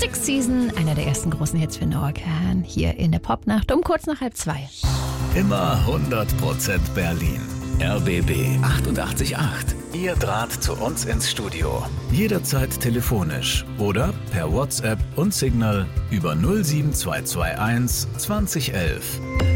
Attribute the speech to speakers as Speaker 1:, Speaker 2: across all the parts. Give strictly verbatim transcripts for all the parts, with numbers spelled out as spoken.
Speaker 1: Six Season, einer der ersten großen Hits für Noah Kahan, hier in der Popnacht um kurz nach halb zwei.
Speaker 2: Immer hundert Prozent Berlin. R B B achtundachtzig Komma acht. Ihr Draht zu uns ins Studio. Jederzeit telefonisch oder per WhatsApp und Signal über null sieben zwei zwei eins zwanzig elf.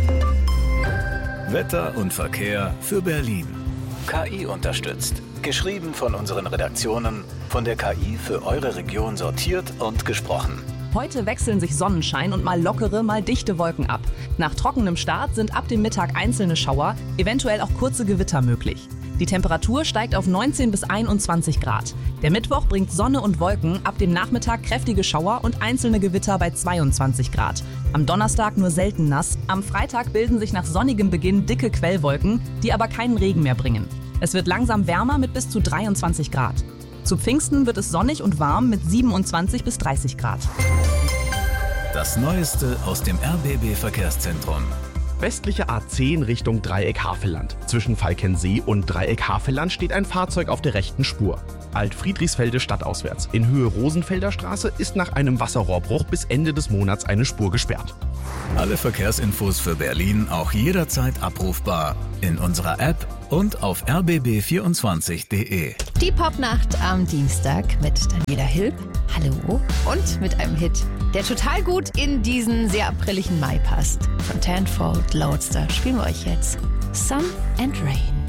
Speaker 2: Wetter und Verkehr für Berlin. K I unterstützt. Geschrieben von unseren Redaktionen, von der K I für eure Region sortiert und gesprochen.
Speaker 3: Heute wechseln sich Sonnenschein und mal lockere, mal dichte Wolken ab. Nach trockenem Start sind ab dem Mittag einzelne Schauer, eventuell auch kurze Gewitter möglich. Die Temperatur steigt auf neunzehn bis einundzwanzig Grad. Der Mittwoch bringt Sonne und Wolken, ab dem Nachmittag kräftige Schauer und einzelne Gewitter bei zweiundzwanzig Grad. Am Donnerstag nur selten nass, am Freitag bilden sich nach sonnigem Beginn dicke Quellwolken, die aber keinen Regen mehr bringen. Es wird langsam wärmer mit bis zu dreiundzwanzig Grad. Zu Pfingsten wird es sonnig und warm mit siebenundzwanzig bis dreißig Grad.
Speaker 2: Das Neueste aus dem R B B-Verkehrszentrum.
Speaker 4: Westliche A zehn Richtung Dreieck Havelland. Zwischen Falkensee und Dreieck Havelland steht ein Fahrzeug auf der rechten Spur. Alt-Friedrichsfelde stadtauswärts. In Höhe Rosenfelder Straße ist nach einem Wasserrohrbruch bis Ende des Monats eine Spur gesperrt.
Speaker 2: Alle Verkehrsinfos für Berlin auch jederzeit abrufbar in unserer App und auf r b b vierundzwanzig punkt de.
Speaker 1: Die Popnacht am Dienstag mit Daniela Hilb. Hallo. Und mit einem Hit, der total gut in diesen sehr apriligen Mai passt. Von Tenfold Loadster spielen wir euch jetzt Sun and Rain.